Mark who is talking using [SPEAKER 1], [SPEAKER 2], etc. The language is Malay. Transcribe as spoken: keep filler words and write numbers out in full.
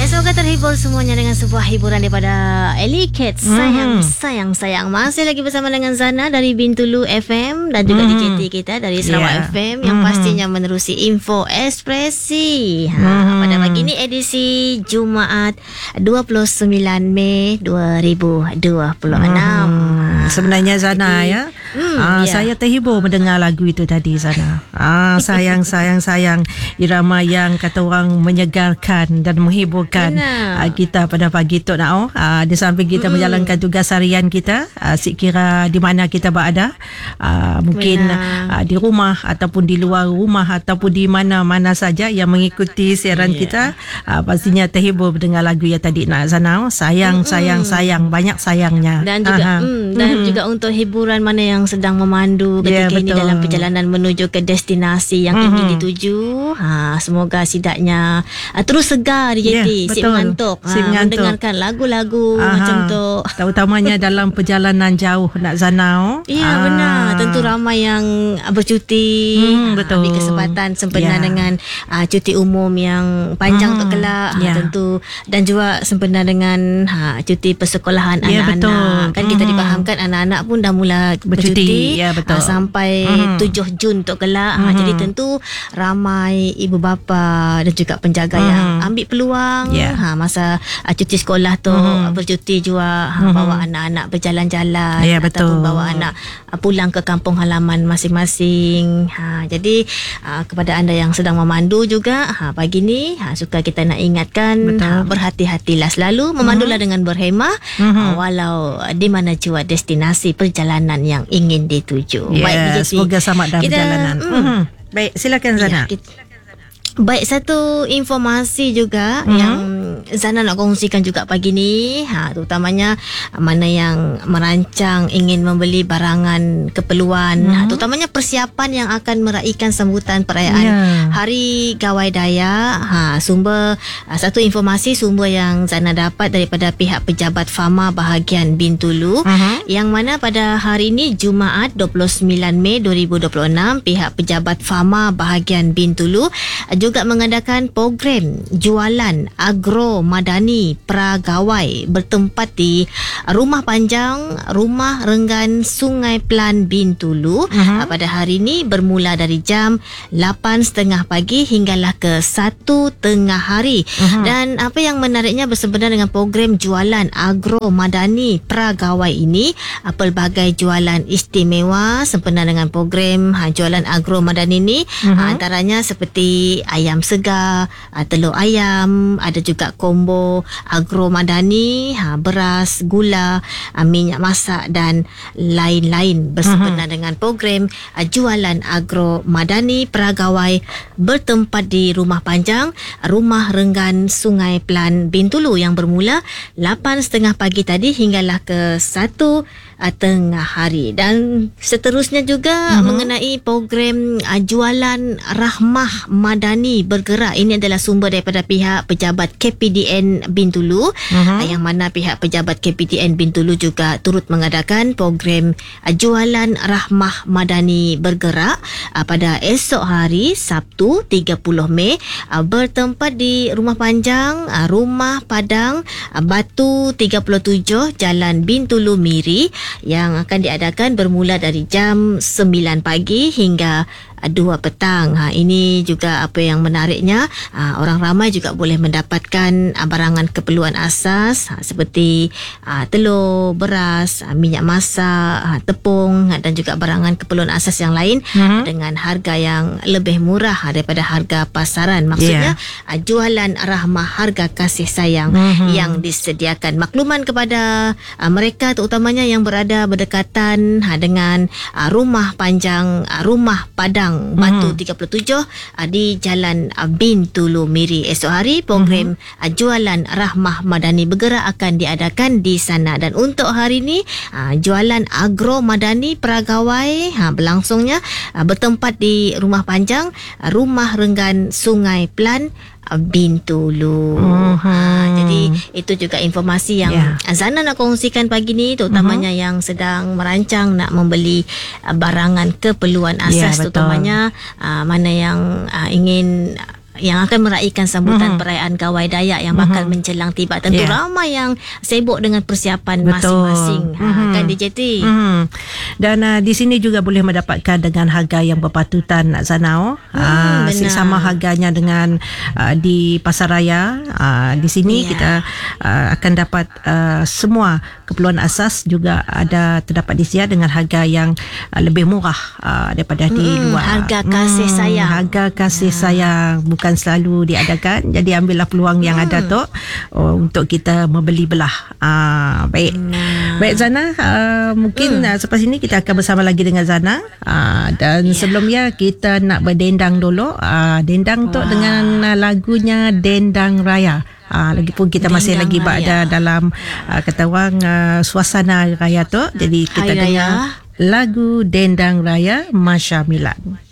[SPEAKER 1] semoga terhibur semuanya dengan sebuah hiburan daripada Ellie Cat. Sayang, mm-hmm. sayang, sayang. Masih lagi bersama dengan Zana dari Bintulu F M dan juga mm-hmm. D J T kita dari Sarawak yeah. F M yang mm-hmm. pastinya menerusi Info Ekspresi. Ha, mm-hmm. Pada pagi ini edisi Jumaat dua puluh sembilan Mei dua ribu dua puluh enam.
[SPEAKER 2] Mm-hmm. Sebenarnya Zana jadi, ya, mm, ah, yeah. saya terhibur mendengar lagu itu tadi Zana. Ah, sayang, sayang, sayang. Irama yang kata orang menyegarkan dan menghiburkan uh, kita pada pagi tu nak uh, di samping kita mm. menjalankan tugas harian kita, uh, sekira di mana kita berada, uh, mungkin uh, di rumah ataupun di luar rumah ataupun di mana-mana saja yang mengikuti siaran yeah. kita, uh, pastinya terhibur dengan lagu yang tadi nak Zana. Sayang, mm-hmm. sayang, sayang, banyak sayangnya.
[SPEAKER 1] Dan juga mm, dan mm-hmm. juga untuk hiburan mana yang sedang memandu ketika yeah, ini dalam perjalanan menuju ke destinasi yang mm-hmm. ingin dituju. Ha, semoga sidaknya uh, terus segar D J T, yeah, sip mengantuk, ha, mendengarkan lagu-lagu Aha. macam tu.
[SPEAKER 2] Terutamanya dalam perjalanan jauh nak Zana.
[SPEAKER 1] Ya yeah, benar, tentu ramai yang bercuti, hmm, betul. Ambil kesempatan sempena yeah. dengan uh, cuti umum yang panjang hmm, untuk kelak, yeah. ha, tentu, dan juga sempena dengan ha, cuti persekolahan yeah, anak-anak. Betul. Kan kita hmm. dipahamkan anak-anak pun dah mula bercuti, bercuti yeah, betul. Ha, sampai hmm. tujuh Jun untuk kelak. Hmm. Ha, jadi tentu ramai ibu bapa dan juga penjaga hmm. yang ambil peluang yeah. ha, masa uh, cuti sekolah tu hmm. bercuti juga, ha, hmm. bawa anak-anak berjalan-jalan yeah, ataupun bawa anak uh, pulang ke kampung halaman masing-masing. Ha, jadi uh, kepada anda yang sedang memandu juga, ha, pagi ni ha, suka kita nak ingatkan, ha, berhati-hatilah selalu, memandulah hmm. dengan berhemah, hmm. ha, walau di mana jua destinasi perjalanan yang ingin dituju.
[SPEAKER 2] Yeah,
[SPEAKER 1] baik, D J T,
[SPEAKER 2] semoga selamat dalam
[SPEAKER 1] kita,
[SPEAKER 2] perjalanan. Hmm. Hmm. Baik, silakan Zana.
[SPEAKER 1] Ya, kita, baik, satu informasi juga mm-hmm. yang Zana nak kongsikan juga pagi ni, ha, terutamanya mana yang merancang ingin membeli barangan keperluan, mm-hmm. ha, terutamanya persiapan yang akan meraihkan sambutan perayaan yeah. Hari Gawai Daya. Ha, sumber satu informasi sumber yang Zana dapat daripada pihak pejabat Fama bahagian Bintulu, mm-hmm. yang mana pada hari ini Jumaat dua puluh sembilan Mei dua ribu dua puluh enam, pihak pejabat Fama bahagian Bintulu juga mengadakan program jualan agro madani pragawai bertempat di Rumah Panjang, Rumah Renggan Sungai Pelan Bintulu uh-huh. pada hari ini bermula dari jam lapan tiga puluh pagi hinggalah ke satu tengah hari. Uh-huh. Dan apa yang menariknya bersempena dengan program jualan agro madani pragawai ini, pelbagai jualan istimewa sempena dengan program ha, jualan agro madani ini, uh-huh. antaranya seperti ayam segar, telur ayam, ada juga combo agro madani, ha, beras, gula, minyak masak dan lain-lain bersempena uh-huh. dengan program uh, jualan agro madani pragawai bertempat di Rumah Panjang, Rumah Renggan Sungai Pelan Bintulu yang bermula lapan tiga puluh pagi tadi hinggalah ke satu uh, tengah hari. Dan seterusnya juga uh-huh. mengenai program uh, jualan Rahmah Madani Bergerak. Ini adalah sumber daripada pihak pejabat K P D N Bintulu, uh-huh. yang mana pihak pejabat K P D N Bintulu juga turut mengadakan program uh, jualan Rahmah Madani Bergerak uh, pada esok hari Sabtu tiga puluh Mei uh, bertempat di Rumah Panjang, uh, Rumah Padang, uh, Batu tiga puluh tujuh, Jalan Bintulu Miri, yang akan diadakan bermula dari jam sembilan pagi hingga dua petang. Ha, ini juga apa yang menariknya, ha, orang ramai juga boleh mendapatkan ha, barangan keperluan asas ha, seperti ha, telur, beras, ha, minyak masak, ha, tepung, ha, dan juga barangan keperluan asas yang lain uh-huh. dengan harga yang lebih murah ha, daripada harga pasaran. Maksudnya yeah. ha, jualan rahmah, harga kasih sayang uh-huh. yang disediakan. Makluman kepada ha, mereka terutamanya yang berada berdekatan ha, dengan ha, Rumah Panjang, ha, Rumah Padang Batu tiga puluh tujuh uh, di Jalan uh, Bintulu Miri. Esok hari program uh-huh. uh, jualan Rahmah Madani Bergerak akan diadakan di sana. Dan untuk hari ini uh, jualan agro madani pragawai uh, berlangsungnya uh, bertempat di Rumah Panjang, uh, Rumah Renggan Sungai Pelan Bintulu. Uh-huh. Ha, jadi itu juga informasi yang yeah. Zana nak kongsikan pagi ni, terutamanya uh-huh. yang sedang merancang nak membeli uh, barangan keperluan asas, yeah, terutamanya uh, mana yang uh, ingin yang akan meraihkan sambutan
[SPEAKER 2] Mhm.
[SPEAKER 1] perayaan Gawai Dayak yang bakal
[SPEAKER 2] Mhm.
[SPEAKER 1] menjelang tiba. Tentu
[SPEAKER 2] Ya.
[SPEAKER 1] ramai yang sibuk dengan persiapan
[SPEAKER 2] Betul.
[SPEAKER 1] masing-masing. Ha,
[SPEAKER 2] Mhm.
[SPEAKER 1] kan D J T?
[SPEAKER 2] Hmm. Dan uh, di sini juga boleh mendapatkan dengan harga yang berpatutan, Nak Zanao.
[SPEAKER 1] Hmm,
[SPEAKER 2] uh,
[SPEAKER 1] benar.
[SPEAKER 2] sama harganya dengan uh, di Pasaraya. Uh, di sini
[SPEAKER 1] Ya.
[SPEAKER 2] kita uh, akan dapat uh, semua keperluan asas juga ada terdapat disediakan dengan harga yang uh, lebih murah uh, daripada di
[SPEAKER 1] Hmm,
[SPEAKER 2] luar.
[SPEAKER 1] harga kasih sayang.
[SPEAKER 2] Harga kasih sayang bukan selalu diadakan. Jadi ambillah peluang yang ada tu uh, untuk kita membeli belah. Uh, baik.
[SPEAKER 1] Nah.
[SPEAKER 2] Baik Zana, uh, mungkin uh, selepas ini kita akan bersama lagi dengan Zana uh, dan
[SPEAKER 1] Ya.
[SPEAKER 2] sebelumnya kita nak berdendang dulu. Uh, dendang tu dengan uh, lagunya Dendang Raya. Uh, lagipun kita masih
[SPEAKER 1] Dendang
[SPEAKER 2] lagi berada
[SPEAKER 1] Raya.
[SPEAKER 2] dalam uh, kata orang uh, suasana raya tu. Jadi kita
[SPEAKER 1] Hari Raya.
[SPEAKER 2] dengar lagu Dendang Raya Masya Milad.